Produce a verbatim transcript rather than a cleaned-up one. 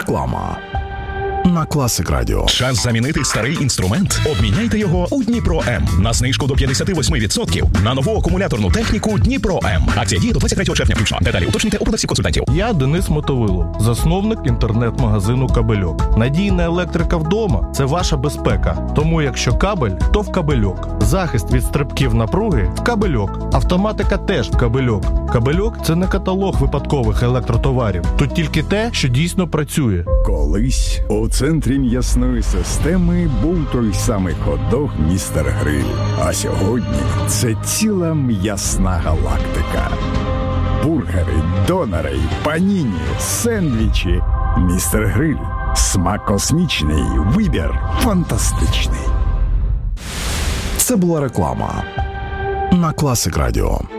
Реклама на Classic Radio. Час замінити старий інструмент? Обміняйте його у Дніпро М. На знижку до п'ятдесят вісім відсотків на нову акумуляторну техніку Дніпро М. Акція діє до двадцять третього червня включно. Деталі уточнюйте у продавців-консультантів. Я Денис Мотовилов, засновник інтернет-магазину «Кабельок». Надійна електрика вдома – це ваша безпека. Тому якщо кабель, то в «Кабельок». Захист від стрибків напруги – в «Кабельок». Автоматика теж в «Кабельок». «Кабельок» – це не каталог випадкових електротоварів. Тут тільки те, що дійсно працює. Колись у центрі м'ясної системи був той самий хот-дог «Містер Гриль». А сьогодні це ціла м'ясна галактика. Бургери, донори, паніні, сендвічі. «Містер Гриль». Смак космічний, вибір фантастичний. Це була реклама на Classic Radio.